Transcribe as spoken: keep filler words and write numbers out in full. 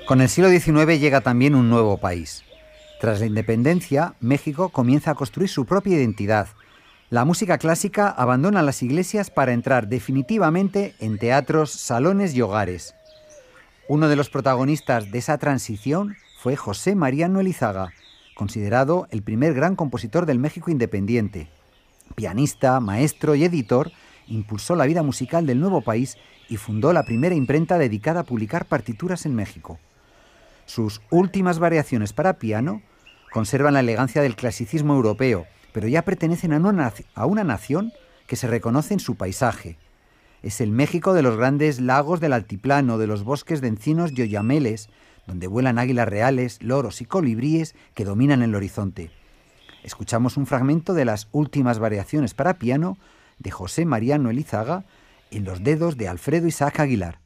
Con el siglo diecinueve llega también un nuevo país. Tras la independencia, México comienza a construir su propia identidad. La música clásica abandona las iglesias para entrar definitivamente en teatros, salones y hogares. Uno de los protagonistas de esa transición fue José Mariano Elizaga, considerado el primer gran compositor del México independiente. Pianista, maestro y editor, impulsó la vida musical del nuevo país y fundó la primera imprenta dedicada a publicar partituras en México. Sus últimas variaciones para piano conservan la elegancia del clasicismo europeo, pero ya pertenecen a una, a una nación que se reconoce en su paisaje. Es el México de los grandes lagos del altiplano, de los bosques de encinos y oyameles, donde vuelan águilas reales, loros y colibríes que dominan el horizonte. Escuchamos un fragmento de las últimas variaciones para piano de José Mariano Elizaga en los dedos de Alfredo Isaac Aguilar.